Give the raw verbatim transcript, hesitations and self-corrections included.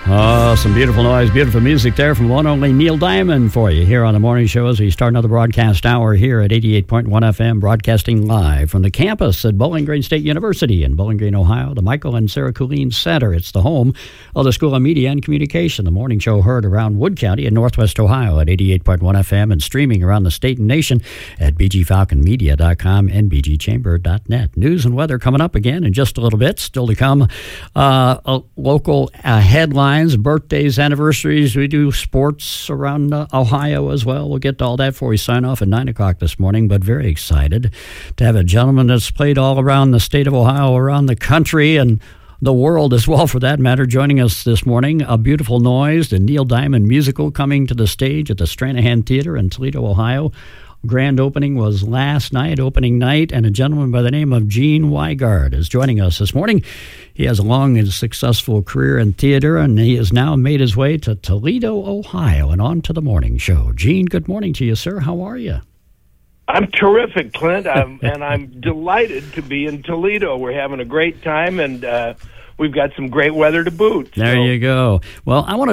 Oh, some beautiful noise, beautiful music there from one only Neil Diamond for you here on the morning show as we start another broadcast hour here at eighty-eight point one F M, broadcasting live from the campus at Bowling Green State University in Bowling Green, Ohio, the Michael and Sarah Colleen Center. It's the home of the School of Media and Communication. The morning show heard around Wood County in Northwest Ohio at eighty-eight point one F M and streaming around the state and nation at b g falcon media dot com and b g chamber dot net. News and weather coming up again in just a little bit. Still to come, uh, a local uh, headlines. Birthdays, anniversaries. We do sports around uh, Ohio as well. We'll get to all that before we sign off at nine o'clock this morning, but very excited to have a gentleman that's played all around the state of Ohio, around the country, and the world as well, for that matter, joining us this morning. A Beautiful Noise, the Neil Diamond musical, coming to the stage at the Stranahan Theater in Toledo, Ohio. Grand opening was last night, opening night, and a gentleman by the name of Gene Weigard is joining us this morning. He has a long and successful career in theater, and he has now made his way to Toledo, Ohio, and on to the morning show. Gene, good morning to you, sir. How are you? I'm terrific, Clint, I'm, and I'm delighted to be in Toledo. We're having a great time, and uh, we've got some great weather to boot. There so. you go. Well, I want to